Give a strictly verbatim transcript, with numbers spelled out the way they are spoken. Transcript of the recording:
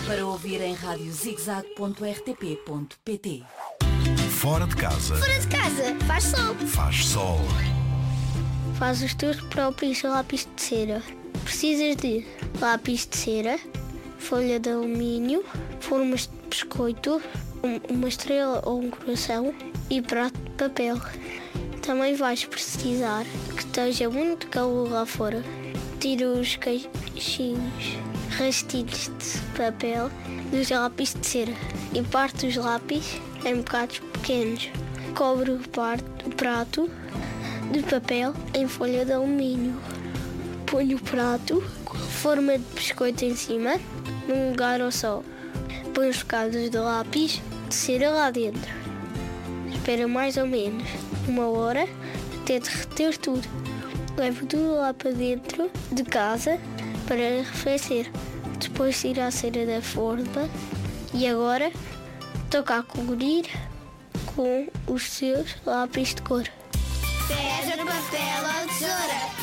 Para ouvir em rádio zigzag ponto r t p ponto p t. Fora de casa. Fora de casa, faz sol. Faz sol. Faz os teus próprios lápis de cera. Precisas de lápis de cera, folha de alumínio, formas de biscoito, uma estrela ou um coração e prato de papel. Também vais precisar que esteja muito calor lá fora. Tira os caixinhos rastilhos de papel dos lápis de cera e parte os lápis em bocados pequenos. Cobre o prato de papel em folha de alumínio. Põe o prato com forma de biscoito em cima, num lugar ao sol. Põe os bocados de lápis de cera lá dentro. Espera mais ou menos uma hora até derreter tudo. Leva tudo lá para dentro de casa para arrefecer. Depois tira a cera da forma e agora toca a colorir com os seus lápis de cor. Pedra, papel ou tesoura.